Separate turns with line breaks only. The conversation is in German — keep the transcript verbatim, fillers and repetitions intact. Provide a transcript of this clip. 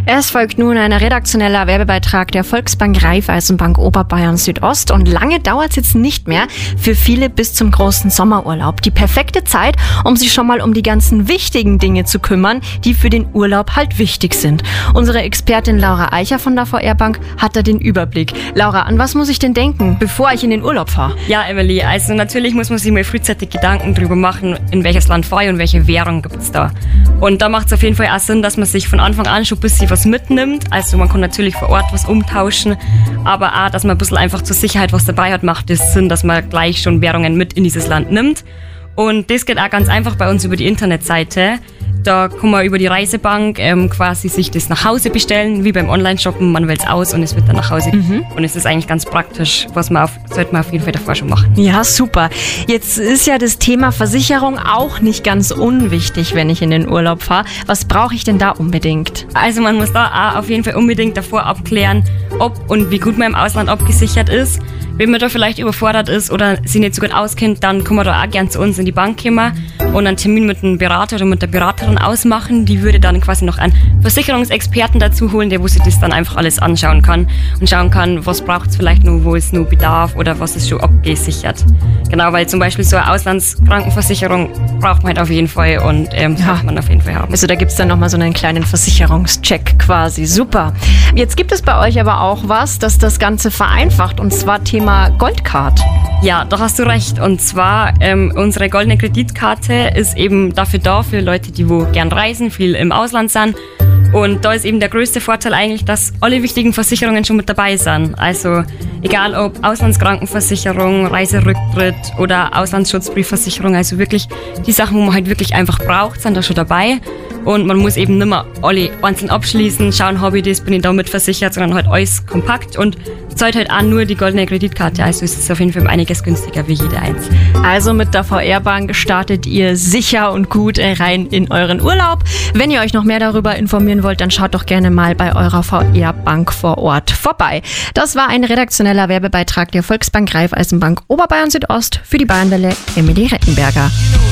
Es folgt nun ein redaktioneller Werbebeitrag der Volksbank Raiffeisenbank Oberbayern Südost und lange dauert es jetzt nicht mehr, für viele bis zum großen Sommerurlaub. Die perfekte Zeit, um sich schon mal um die ganzen wichtigen Dinge zu kümmern, die für den Urlaub halt wichtig sind. Unsere Expertin Laura Eicher von der V R Bank hat da den Überblick. Laura, an was muss ich denn denken, bevor ich in den Urlaub fahre?
Ja, Emily, also natürlich muss man sich mal frühzeitig Gedanken darüber machen, in welches Land fahre ich und welche Währung gibt es da. Und da macht es auf jeden Fall auch Sinn, dass man sich von Anfang an schon ein bisschen was mitnimmt. Also man kann natürlich vor Ort was umtauschen, aber auch, dass man ein bisschen einfach zur Sicherheit was dabei hat, macht es Sinn, dass man gleich schon Währungen mit in dieses Land nimmt. Und das geht auch ganz einfach bei uns über die Internetseite. Da kann man über die Reisebank ähm, quasi sich das nach Hause bestellen, wie beim Online-Shoppen. Man wählt es aus und es wird dann nach Hause. Mhm. Und es ist eigentlich ganz praktisch, was man auf, sollte man auf jeden Fall davor schon machen.
Ja, super. Jetzt ist ja das Thema Versicherung auch nicht ganz unwichtig, wenn ich in den Urlaub fahre. Was brauche ich denn da unbedingt?
Also man muss da auch auf jeden Fall unbedingt davor abklären, ob und wie gut man im Ausland abgesichert ist. Wenn man da vielleicht überfordert ist oder sich nicht so gut auskennt, dann kann man da auch gern zu uns in die Bank kommen und einen Termin mit einem Berater oder mit der Beraterin ausmachen. Die würde dann quasi noch einen Versicherungsexperten dazu holen, der wo sich das dann einfach alles anschauen kann und schauen kann, was braucht es vielleicht noch, wo es noch bedarf oder was ist schon abgesichert. Genau, weil zum Beispiel so eine Auslandskrankenversicherung braucht man halt auf jeden Fall und ähm, ja. sollte man auf jeden Fall haben.
Also da gibt es dann nochmal so einen kleinen Versicherungscheck quasi. Super. Jetzt gibt es bei euch aber auch was, das das Ganze vereinfacht, und zwar Thema Goldcard.
Ja, da hast du recht. Und zwar ähm, unsere goldene Kreditkarte ist eben dafür da, für Leute, die wo gern reisen, viel im Ausland sind. Und da ist eben der größte Vorteil eigentlich, dass alle wichtigen Versicherungen schon mit dabei sind. Also egal ob Auslandskrankenversicherung, Reiserücktritt oder Auslandsschutzbriefversicherung, also wirklich die Sachen, wo man halt wirklich einfach braucht, sind da schon dabei. Und man muss eben nicht mehr alle einzeln abschließen, schauen, habe ich das, bin ich damit versichert, sondern halt alles kompakt und zahlt halt auch nur die goldene Kreditkarte. Also ist es auf jeden Fall einiges günstiger wie jede eins.
Also mit der V R Bank startet ihr sicher und gut rein in euren Urlaub. Wenn ihr euch noch mehr darüber informieren wollt, dann schaut doch gerne mal bei eurer V R Bank vor Ort vorbei. Das war ein redaktioneller Werbebeitrag der Volksbank Raiffeisenbank Oberbayern Südost für die Bayernwelle Emily Rettenberger.